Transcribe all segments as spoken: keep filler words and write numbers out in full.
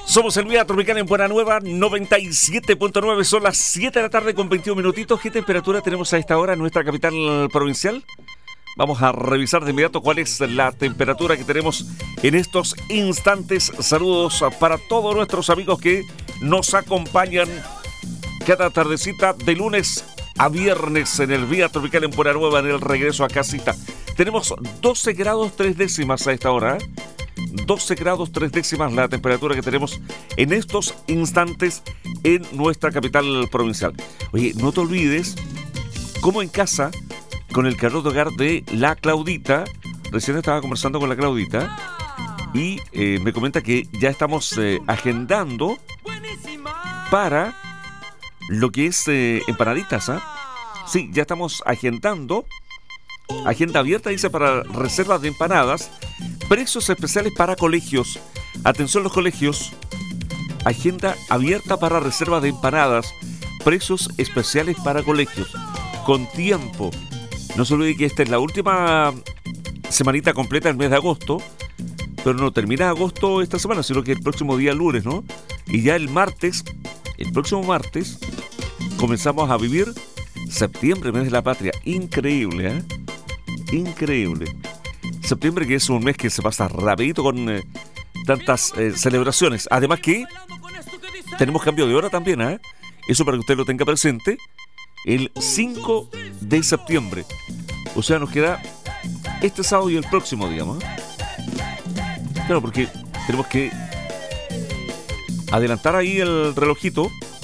Somos el Vía Tropical en Buena Nueva, noventa y siete punto nueve, son las siete de la tarde con veintiún minutitos. ¿Qué temperatura tenemos a esta hora en nuestra capital provincial? Vamos a revisar de inmediato cuál es la temperatura que tenemos en estos instantes. Saludos para todos nuestros amigos que nos acompañan cada tardecita de lunes a viernes en el Vía Tropical en Buena Nueva, en el regreso a casita. Tenemos doce grados tres décimas a esta hora, ¿eh? doce grados tres décimas la temperatura que tenemos en estos instantes en nuestra capital provincial. Oye, no te olvides, como en casa, con el calor de hogar de la Claudita. Recién estaba conversando con la Claudita y eh, me comenta que ya estamos eh, agendando para lo que es eh, empanaditas, ¿ah? ¿eh? Sí, ya estamos agendando. Agenda abierta, dice, para reservas de empanadas. Precios especiales para colegios. Atención los colegios. Agenda abierta para reserva de empanadas. Precios especiales para colegios. Con tiempo. No se olvide que esta es la última semanita completa del mes de agosto. Pero no termina agosto esta semana, sino que el próximo día lunes, ¿no? Y ya el martes, el próximo martes, comenzamos a vivir septiembre, mes de la patria. Increíble, ¿eh? Increíble. Septiembre, que es un mes que se pasa rapidito con eh, tantas eh, celebraciones. Además que tenemos cambio de hora también, ¿eh? Eso para que usted lo tenga presente. El cinco de septiembre. O sea, nos queda este sábado y el próximo, digamos, ¿eh? Claro, porque tenemos que adelantar ahí el relojito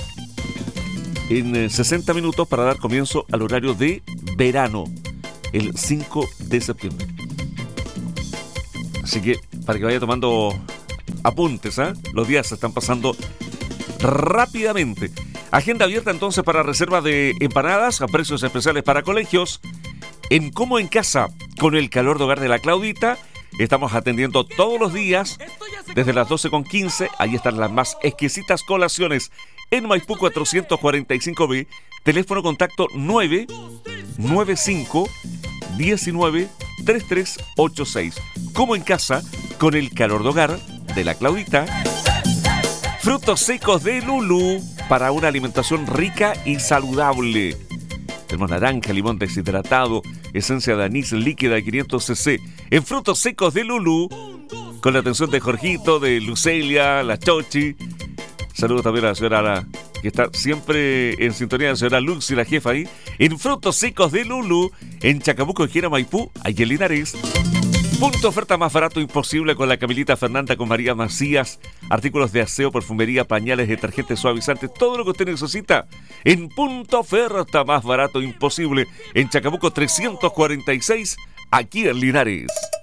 en eh, sesenta minutos para dar comienzo al horario de verano. El cinco de septiembre. Así que para que vaya tomando apuntes, ¿eh? Los días se están pasando rápidamente. Agenda abierta entonces para reserva de empanadas a precios especiales para colegios. En Como en Casa, con el calor de hogar de la Claudita, estamos atendiendo todos los días desde las doce con quince. Ahí están las más exquisitas colaciones en Maipú cuatrocientos cuarenta y cinco B. Teléfono contacto nueve nueve cinco diecinueve treinta y tres ochenta y seis. Como en Casa, con el calor de hogar de la Claudita. Frutos secos de Lulú para una alimentación rica y saludable. Tenemos naranja, limón deshidratado, esencia de anís líquida de quinientos centilitros. En Frutos secos de Lulú, con la atención de Jorgito, de Lucelia, la Chochi. Saludos también a la señora que está siempre en sintonía, la señora Luxi, la jefa ahí. En Frutos secos de Lulú, en Chacabuco, Ejera, Maipú, ahí en Linares. Punto oferta más barato imposible con la Camilita Fernanda, con María Macías. Artículos de aseo, perfumería, pañales, detergentes, suavizantes, todo lo que usted necesita. En punto oferta más barato imposible. En Chacabuco trescientos cuarenta y seis, aquí en Linares.